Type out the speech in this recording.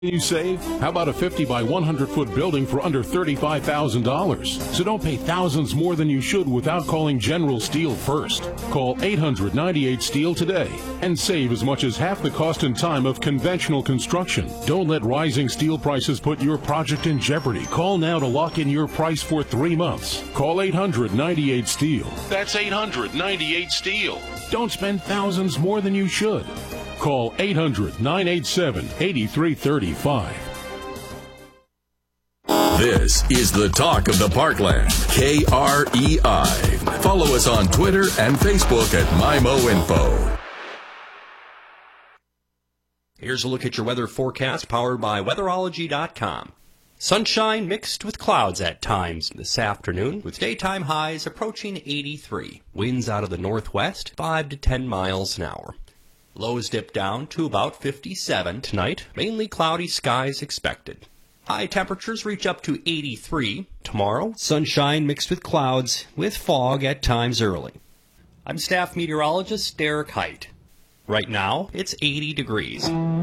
You save? How about a 50 by 100 foot building for under $35,000? So don't pay thousands more than you should without calling General Steel first. Call 800-98-STEEL today and save as much as half the cost and time of conventional construction. Don't let rising steel prices put your project in jeopardy. Call now to lock in your price for 3 months. Call 800-98-STEEL. That's 800-98-STEEL. Don't spend thousands more than you should. Call 800-987-8335. This is the talk of the Parkland, KREI. Follow us on Twitter and Facebook at MyMoInfo. Here's a look at your weather forecast powered by weatherology.com. Sunshine mixed with clouds at times this afternoon, with daytime highs approaching 83. Winds out of the northwest, 5 to 10 miles an hour. Lows dip down to about 57 tonight. Mainly cloudy skies expected. High temperatures reach up to 83. Tomorrow, sunshine mixed with clouds, with fog at times early. I'm staff meteorologist Derek Height. Right now, it's 80 degrees.